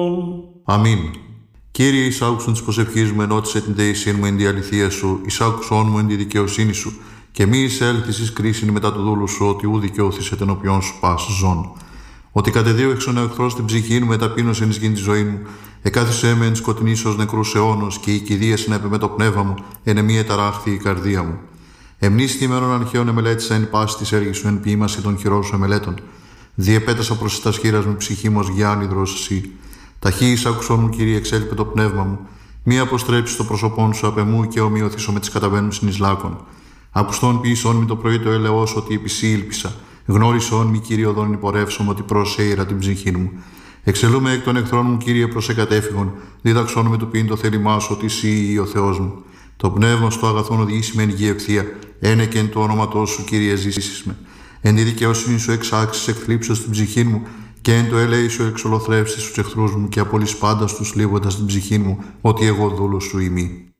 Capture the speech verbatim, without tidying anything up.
Αμήν. Κύριε, εισάκουσον της προσευχής μου, ενώτισε την δεησίαν μου εν τη αληθεία σου, εισάκουσον μου εν τη δικαιοσύνη σου, και μη εισέλθεις εις κρίσιν μετά του δούλου σου, ότι ου δικαιώθησε τον οποίον σου πας ζών. Ότι κατεδίωξον ο εχθρός την ψυχή μου, μεταπείνωσε εις γην τη ζωή μου, εκάθισε με εν σκοτεινής ως νεκρούς αιώνος, και η κηδεία συνέπε με το πνεύμα μου, εν εμή εταράχθη η καρδία μου. Εμνίστη ημέρων αρχαίων εμελέτησα εν πάση της έργης σου, εν ποίημαση των χειρών σου εμελέτων. Διεπέτασα προς τα σχήρας μου ψυχή μου ως γιάννηδρος εσύ. Ταχύ εισάκουσον μου, Κύριε, εξέλιπε το πνεύμα μου. Μη αποστρέψει το πρόσωπόν σου απ' εμού και ομοιωθήσω με τις καταβαίνουν συνεισλάκων. Ακουστών ποιησόν μη το πρωί το ελεός ότι επισή ήλπισα. Γνώρισον μη, Κύριε, οδόν υπορεύσομαι ότι προσέειρα την ψυχή μου. Εξελούμε εκ των εχθρών μου, Κύριε, προς εκατέφυγον. Δίδαξόν με του ποιήν το θέλημά σου ότι εσύ ο Θεός μου. Το πνεύμα στο αγαθόν οδηγήσει με εν γη ευθεία. Ένε και εν το όνοματό σου, Κύριε, ζήσεις με. Εν τη δικαιοσύνη σου εξάξεις εκθλίψεως στην ψυχή μου, και εν το ελέη σου εξολοθρεύσεις τους εχθρούς μου, και απολύς πάντα τους λύγοντας την ψυχή μου, ότι εγώ δούλος σου ημί.